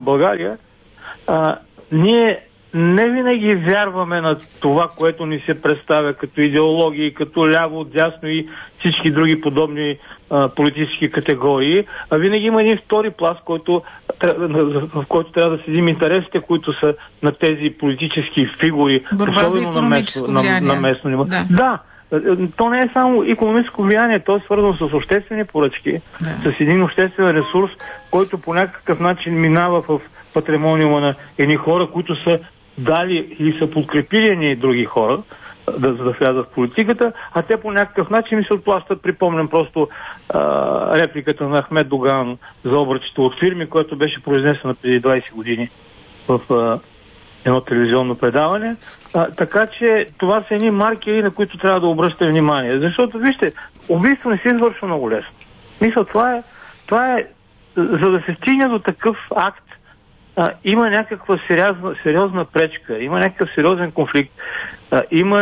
България, ние не винаги вярваме на това, което ни се представя като идеологии, като ляво, дясно и всички други подобни политически категории, а винаги има един втори пласт, в който трябва да следим интересите, които са на тези политически фигури, особено на местно ниво. Да, то не е само икономическо влияние, то е свързано с обществени поръчки, с един обществен ресурс, който по някакъв начин минава в патримониума на едни хора, които са дали и са подкрепили едни други хора, за да влязат в политиката, а те по някакъв начин ми се отплащат. Припомням просто репликата на Ахмед Доган за обръчите от фирми, която беше произнесена преди 20 години в едно телевизионно предаване. Така че това са едни маркери, на които трябва да обръщате внимание. Защото, вижте, убийство не се извършва много лесно. Мисля, това е за да се стигне до такъв акт, има някаква сериозна пречка, има някакъв сериозен конфликт, има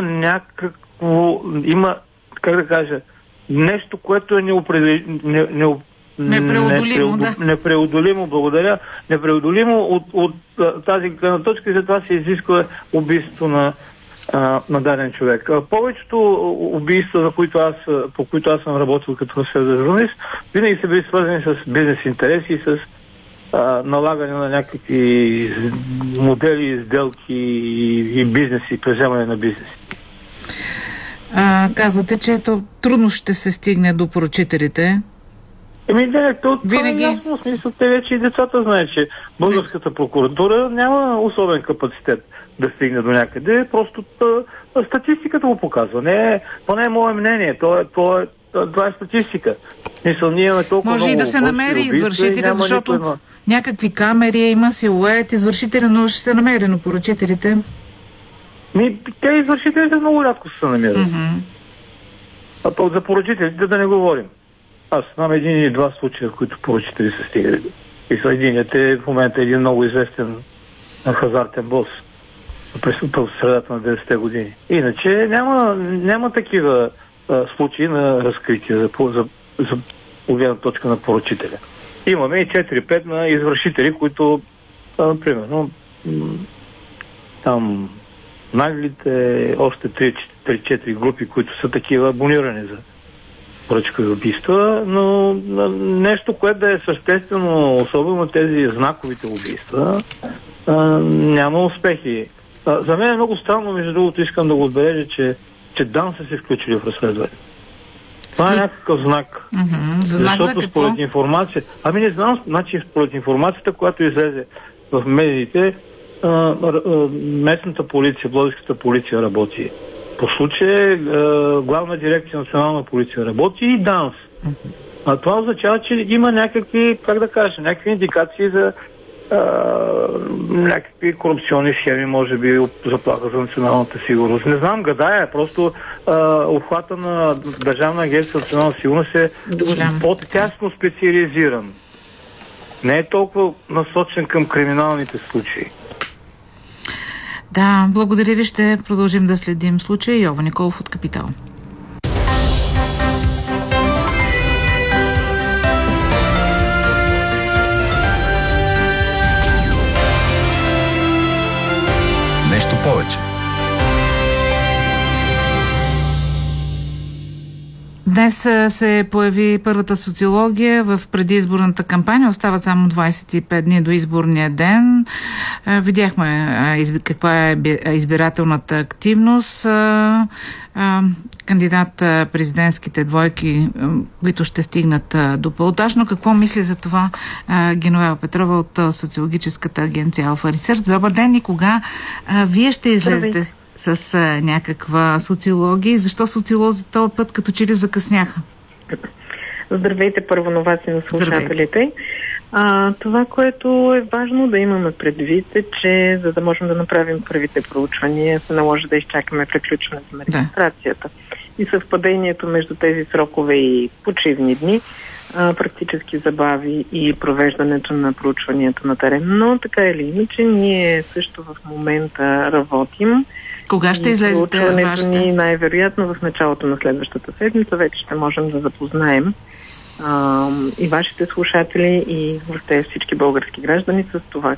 как да кажа, нещо, което е непреодолимо, благодаря, непреодолимо от тази гледна точка и затова се изисква убийство на даден човек. Повечето убийства, по които аз съм работил като разследващ журналист, винаги са били свързани с бизнес интереси и с налагане на някакви модели, сделки и бизнеси, преземане на бизнеси. Казвате, че трудно ще се стигне до поръчителите. Това е ясно. В смисъл, те вече и децата знаят, че българската прокуратура няма особен капацитет да стигне до някъде. Просто статистиката го показва. Това не е мое мнение. Това е статистика. Ние имаме толкова може и да се намери извършителя, защото някакви камери има силует, извършителя, но ще се намери, но поръчителите... Те извършителите много рядко се намират. А за поръчителите да не говорим. Аз знам един или два случая, в които поръчители са стигали. И единият е в момента един много известен хазартен бос през средата на 90-те години. Иначе няма такива случаи на разкритие за гледна точка на поръчителя. Имаме и 4-5 на извършители, които примерно там наглите, още 3-4 групи, които са такива абонирани за поръчкови убийства, но нещо, което да е съществено, особено тези знаковите убийства, няма успехи. За мен е много странно, между другото, искам да го отбележа, че ДАНС са се включили в разследване. Това е някакъв знак. Защото според информация... не знам, според информацията, която излезе в медиите, местната полиция, Пловдивската полиция работи. По случай Главна дирекция национална полиция работи и ДАНС. Това означава, че има някакви, някакви индикации за някакви корупционни схеми, може би от заплаха за националната сигурност. Не знам, гадая, просто обхвата на Държавна агенция национална сигурност е по-тясно специализиран. Не е толкова насочен към криминалните случаи. Да, благодаря ви. Ще продължим да следим случая. Йово Николов от Капитал. Нещо повече. Днес се появи първата социология в предизборната кампания. Остават само 25 дни до изборния ден. Видяхме каква е избирателната активност. Кандидат президентските двойки, които ще стигнат до пилотаж. Но какво мисли за това Геновева Петрова от социологическата агенция Алфа Ресърч? Добър ден и кога вие ще излезете с някаква социология? Защо социолозите този път като че ли закъсняха? Здравейте първо на вас и на слушателите. Това, което е важно да имаме предвид е, че за да можем да направим първите проучвания, се наложи да изчакаме приключването на регистрацията. И съвпадението между тези срокове и почивни дни практически забави и провеждането на проучванията на терен. Но така или иначе, ние също в момента работим. Кога ще излезете вашите? Ни най-вероятно в началото на следващата седмица вече ще можем да запознаем и вашите слушатели и въобще всички български граждани с това